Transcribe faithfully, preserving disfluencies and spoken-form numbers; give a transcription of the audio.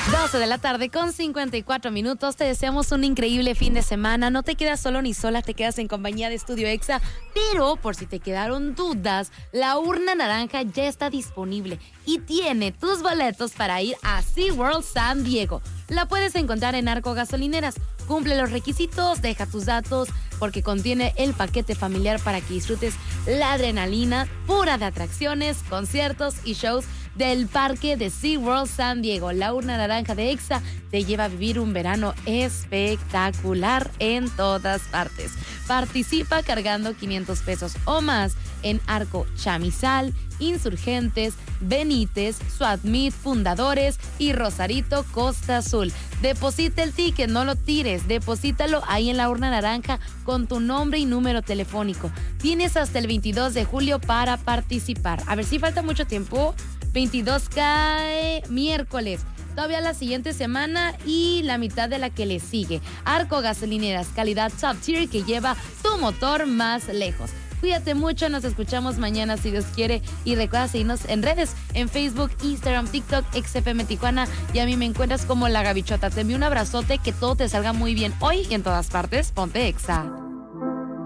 doce de la tarde con cincuenta y cuatro minutos. Te deseamos un increíble fin de semana. No te quedas solo ni sola, te quedas en compañía de Estudio Exa. Pero por si te quedaron dudas, la urna naranja ya está disponible y tiene tus boletos para ir a SeaWorld San Diego. La puedes encontrar en Arco Gasolineras. Cumple los requisitos, deja tus datos porque contiene el paquete familiar para que disfrutes la adrenalina pura de atracciones, conciertos y shows del parque de SeaWorld San Diego. La urna naranja de Exa te lleva a vivir un verano espectacular en todas partes. Participa cargando quinientos pesos o más en Arco Chamizal, Insurgentes, Benítez, Suadmit, Fundadores y Rosarito Costa Azul. Deposita el ticket, no lo tires, deposítalo ahí en la urna naranja con tu nombre y número telefónico. Tienes hasta el veintidós de julio para participar. A ver si falta mucho tiempo. veintidós cae miércoles. Todavía la siguiente semana y la mitad de la que le sigue. Arco Gasolineras, calidad top tier que lleva tu motor más lejos. Cuídate mucho, nos escuchamos mañana si Dios quiere y recuerda seguirnos en redes, en Facebook, Instagram, TikTok, X F M Tijuana y a mí me encuentras como La Gavichota. Te envío un abrazote, que todo te salga muy bien hoy y en todas partes. Ponte Exa.